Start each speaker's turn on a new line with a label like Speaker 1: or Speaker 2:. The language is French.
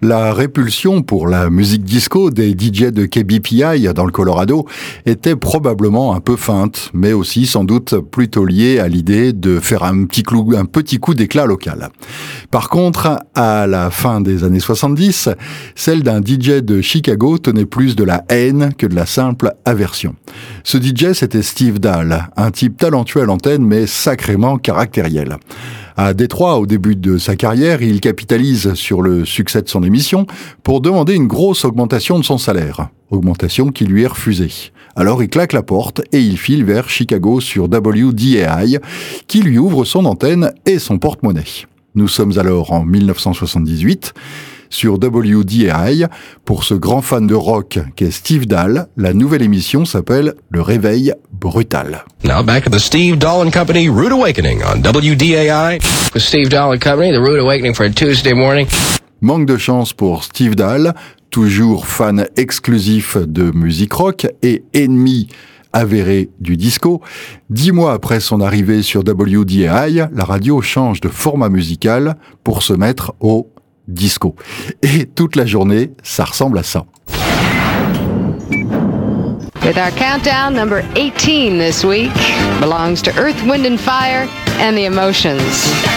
Speaker 1: La répulsion pour la musique disco des DJ de KBPI dans le Colorado était probablement un peu feinte, mais aussi sans doute plutôt liée à l'idée de faire un petit coup d'éclat local. Par contre, à la fin des années 70, celle d'un DJ de Chicago tenait plus de la haine que de la simple aversion. Ce DJ, c'était Steve Dahl, un type talentueux à l'antenne mais sacrément caractériel. À Détroit, au début de sa carrière, il capitalise sur le succès de son émission pour demander une grosse augmentation de son salaire. Augmentation qui lui est refusée. Alors il claque la porte et il file vers Chicago sur WDAI, qui lui ouvre son antenne et son porte-monnaie. Nous sommes alors en 1978. Sur WDAI, pour ce grand fan de rock qu'est Steve Dahl, la nouvelle émission s'appelle Le Réveil Brutal.
Speaker 2: Now back at the Steve Dahl & Company Rude Awakening on WDAI. With Steve Dahl & Company, the Rude Awakening for a Tuesday morning.
Speaker 1: Manque de chance pour Steve Dahl, toujours fan exclusif de musique rock et ennemi avéré du disco. 10 mois après son arrivée sur WDAI, la radio change de format musical pour se mettre au disco. Et toute la journée, ça ressemble à ça.
Speaker 3: With our countdown, number 18 this week belongs to Earth, Wind and Fire and the Emotions.